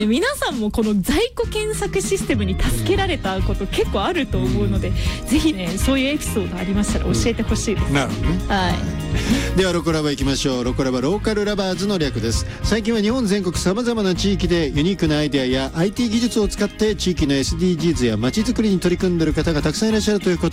皆さんもこの在庫検索システムに助けられたこと結構あると思うので、ぜひねそういうエピソードありましたら教えてほしいです。 なるほどね。 はいではロコラバ行きましょう。ロコラバローカルラバーズの略です。最近は日本全国さまざまな地域でユニークなアイデアや IT 技術を使って地域の SDGs や街づくりに取り組んでいる方がたくさんいらっしゃるということ